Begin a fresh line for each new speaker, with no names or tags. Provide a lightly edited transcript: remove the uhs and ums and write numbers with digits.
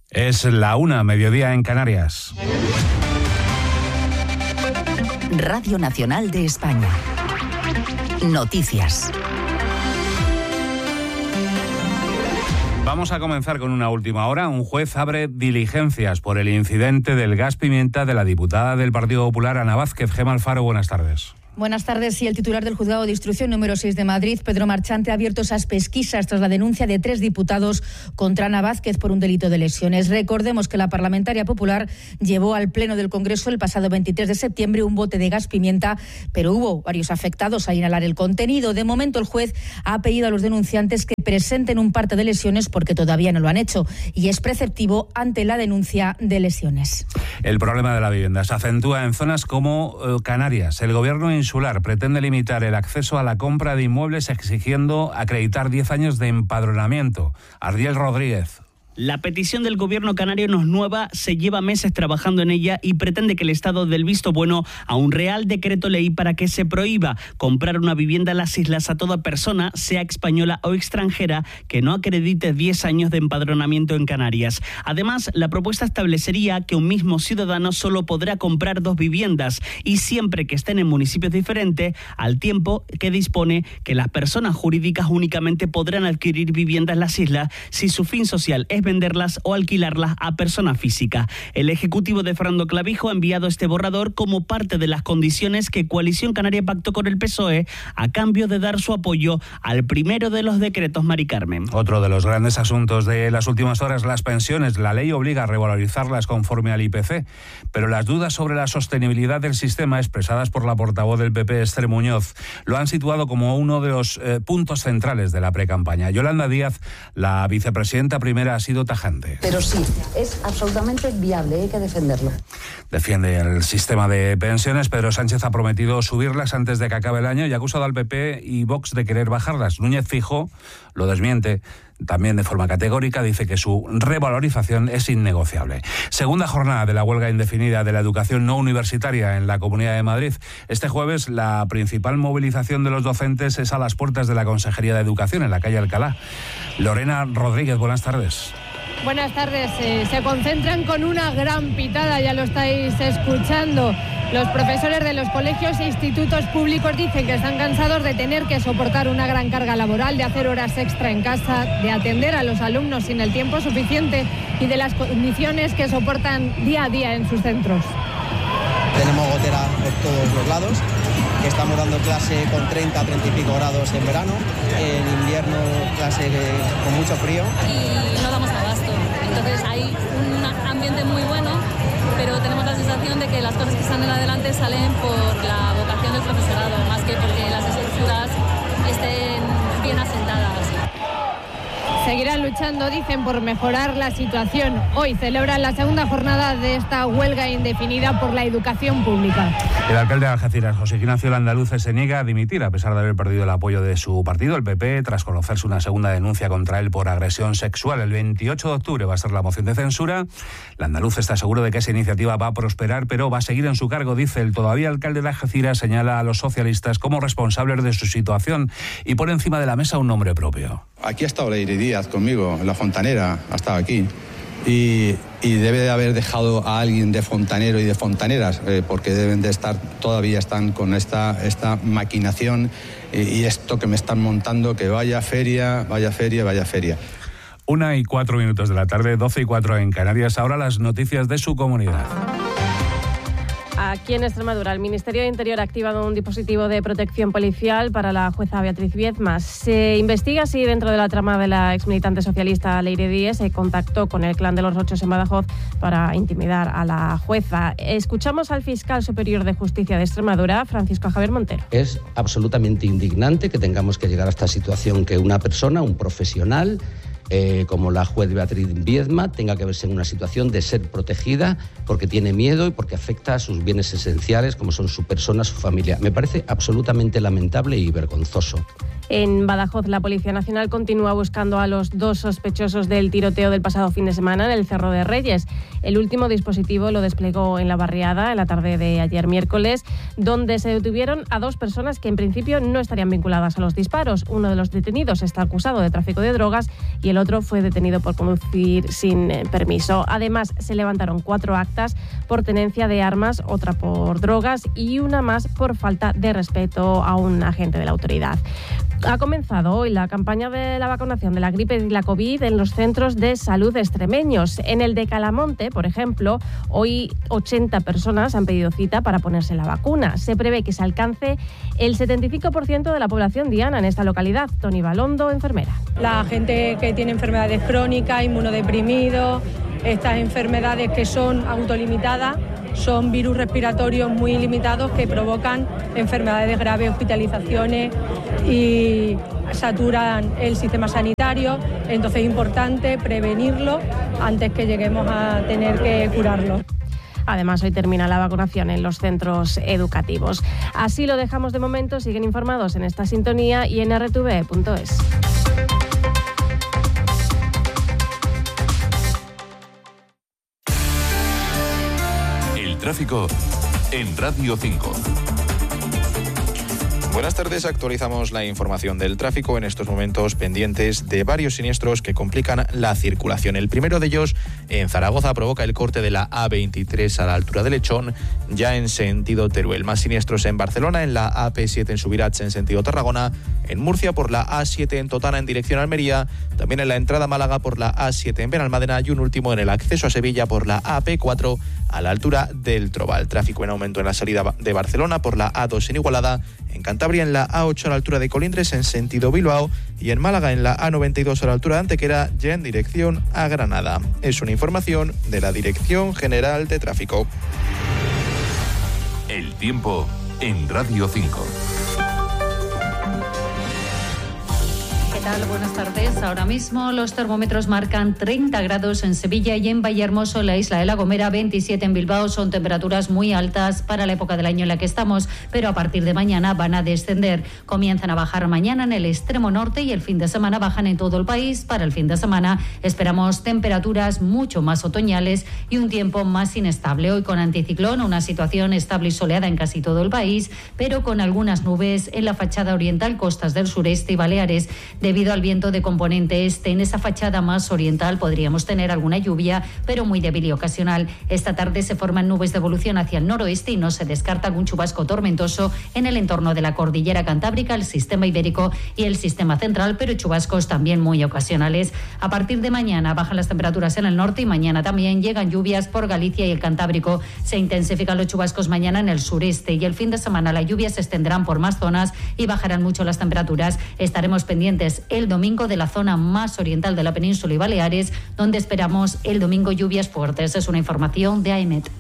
Es la 1, mediodía en Canarias.
Radio Nacional de España. Noticias.
Vamos a comenzar con una última hora. Un juez abre diligencias por el incidente del gas pimienta de la diputada del Partido Popular, Ana Vázquez. Gemma Alfaro, buenas tardes.
Buenas tardes. Y el titular del Juzgado de Instrucción número 6 de Madrid, Pedro Marchante, ha abierto esas pesquisas tras la denuncia de 3 diputados contra Ana Vázquez por un delito de lesiones. Recordemos que la parlamentaria popular llevó al Pleno del Congreso el pasado 23 de septiembre un bote de gas pimienta, pero hubo varios afectados a inhalar el contenido. De momento, el juez ha pedido a los denunciantes que presenten un parte de lesiones porque todavía no lo han hecho y es preceptivo ante la denuncia de lesiones.
El problema de la vivienda se acentúa en zonas como Canarias. El Gobierno insular pretende limitar el acceso a la compra de inmuebles exigiendo acreditar 10 años de empadronamiento. Ardiel Rodríguez.
La petición del gobierno canario no es nueva, se lleva meses trabajando en ella y pretende que el Estado dé el visto bueno a un real decreto ley para que se prohíba comprar una vivienda en las islas a toda persona, sea española o extranjera, que no acredite 10 años de empadronamiento en Canarias. Además, la propuesta establecería que un mismo ciudadano solo podrá comprar 2 viviendas y siempre que estén en municipios diferentes, al tiempo que dispone que las personas jurídicas únicamente podrán adquirir viviendas en las islas si su fin social es venderlas o alquilarlas a personas físicas. El Ejecutivo de Fernando Clavijo ha enviado este borrador como parte de las condiciones que Coalición Canaria pactó con el PSOE a cambio de dar su apoyo al primero de los decretos, Mari Carmen.
Otro de los grandes asuntos de las últimas horas, las pensiones. La ley obliga a revalorizarlas conforme al IPC, pero las dudas sobre la sostenibilidad del sistema expresadas por la portavoz del PP, Esther Muñoz, lo han situado como uno de los puntos centrales de la precampaña. Yolanda Díaz, la vicepresidenta primera, ha sido tajante.
Pero sí, es absolutamente viable, hay que defenderlo.
Defiende el sistema de pensiones. Pedro Sánchez ha prometido subirlas antes de que acabe el año y ha acusado al PP y Vox de querer bajarlas. Núñez Feijóo lo desmiente. También de forma categórica dice que su revalorización es innegociable. Segunda jornada de la huelga indefinida de la educación no universitaria en la Comunidad de Madrid. Este jueves la principal movilización de los docentes es a las puertas de la Consejería de Educación en la calle Alcalá. Lorena Rodríguez, buenas tardes.
Buenas tardes. Se concentran con una gran pitada, ya lo estáis escuchando. Los profesores de los colegios e institutos públicos dicen que están cansados de tener que soportar una gran carga laboral, de hacer horas extra en casa, de atender a los alumnos sin el tiempo suficiente y de las condiciones que soportan día a día en sus centros.
Tenemos gotera por todos los lados. Estamos dando clase con 30, 30 y pico grados en verano. En invierno clase con mucho frío.
Y no damos abasto. Entonces hay un ambiente muy bueno, pero tenemos la sensación de que las cosas que están en adelante salen por la vocación del profesorado, más que porque las estructuras estén bien asentadas.
Seguirán luchando, dicen, por mejorar la situación. Hoy celebran la segunda jornada de esta huelga indefinida por la educación pública.
El alcalde de Algeciras, José Ignacio Landaluce, se niega a dimitir a pesar de haber perdido el apoyo de su partido, el PP, tras conocerse una segunda denuncia contra él por agresión sexual. El 28 de octubre va a ser la moción de censura. Landaluce está seguro de que esa iniciativa va a prosperar, pero va a seguir en su cargo, dice. El todavía alcalde de Algeciras señala a los socialistas como responsables de su situación y pone encima de la mesa un nombre propio.
Aquí ha estado Leire Díaz conmigo, en la Fontanera, ha estado aquí. Y debe de haber dejado a alguien de fontanero y de fontaneras, porque deben de estar, todavía están con esta maquinación y esto que me están montando, que vaya feria, vaya feria, vaya feria.
1:04 de la tarde, 12:04 en Canarias. Ahora las noticias de su comunidad.
Aquí en Extremadura, el Ministerio de Interior ha activado un dispositivo de protección policial para la jueza Beatriz Viezmas. Se investiga si dentro de la trama de la exmilitante socialista Leire Díez se contactó con el clan de los Rochos en Badajoz para intimidar a la jueza. Escuchamos al fiscal superior de Justicia de Extremadura, Francisco Javier Montero.
Es absolutamente indignante que tengamos que llegar a esta situación, que una persona, un profesional, como la juez Beatriz Viezma, tenga que verse en una situación de ser protegida porque tiene miedo y porque afecta a sus bienes esenciales, como son su persona, su familia. Me parece absolutamente lamentable y vergonzoso.
En Badajoz, la Policía Nacional continúa buscando a los 2 sospechosos del tiroteo del pasado fin de semana en el Cerro de Reyes. El último dispositivo lo desplegó en la barriada en la tarde de ayer miércoles, donde se detuvieron a 2 personas que en principio no estarían vinculadas a los disparos. Uno de los detenidos está acusado de tráfico de drogas y el otro fue detenido por conducir sin permiso. Además, se levantaron 4 actas por tenencia de armas, otra por drogas y una más por falta de respeto a un agente de la autoridad. Ha comenzado hoy la campaña de la vacunación de la gripe y la COVID en los centros de salud extremeños. En el de Calamonte, por ejemplo, hoy 80 personas han pedido cita para ponerse la vacuna. Se prevé que se alcance el 75% de la población diana en esta localidad. Toni Balondo, enfermera.
La gente que tiene enfermedades crónicas, inmunodeprimidos, estas enfermedades que son autolimitadas, son virus respiratorios muy limitados que provocan enfermedades graves, hospitalizaciones y saturan el sistema sanitario. Entonces es importante prevenirlo antes que lleguemos a tener que curarlo.
Además, hoy termina la vacunación en los centros educativos. Así lo dejamos de momento. Siguen informados en esta sintonía y en rtve.es.
Tráfico en Radio 5.
Buenas tardes, actualizamos la información del tráfico en estos momentos pendientes de varios siniestros que complican la circulación. El primero de ellos en Zaragoza provoca el corte de la A23 a la altura de Lechón, ya en sentido Teruel. Más siniestros en Barcelona, en la AP7 en Subirats en sentido Tarragona, en Murcia por la A7 en Totana en dirección Almería, también en la entrada a Málaga por la A7 en Benalmádena y un último en el acceso a Sevilla por la AP4 a la altura del Trobal. Tráfico en aumento en la salida de Barcelona por la A2 en Igualada, en Cantabria en la A8 a la altura de Colindres en sentido Bilbao y en Málaga en la A92 a la altura de Antequera ya en dirección a Granada. Es una información de la Dirección General de Tráfico.
El tiempo en Radio 5.
¿Qué tal? Buenas tardes. Ahora mismo los termómetros marcan 30 grados en Sevilla y en Vallehermoso, en la isla de La Gomera, 27 en Bilbao. Son temperaturas muy altas para la época del año en la que estamos, pero a partir de mañana van a descender. Comienzan a bajar mañana en el extremo norte y el fin de semana bajan en todo el país. Para el fin de semana esperamos temperaturas mucho más otoñales y un tiempo más inestable. Hoy con anticiclón, una situación estable y soleada en casi todo el país, pero con algunas nubes en la fachada oriental, costas del sureste y Baleares. Debido al viento de componente este, en esa fachada más oriental podríamos tener alguna lluvia, pero muy débil y ocasional. Esta tarde se forman nubes de evolución hacia el noroeste y no se descarta algún chubasco tormentoso en el entorno de la cordillera cantábrica, el sistema ibérico y el sistema central, pero chubascos también muy ocasionales. A partir de mañana bajan las temperaturas en el norte y mañana también llegan lluvias por Galicia y el Cantábrico. Se intensifican los chubascos mañana en el sureste y el fin de semana las lluvias se extenderán por más zonas y bajarán mucho las temperaturas. Estaremos pendientes el domingo de la zona más oriental de la península y Baleares, donde esperamos el domingo lluvias fuertes. Es una información de AEMET.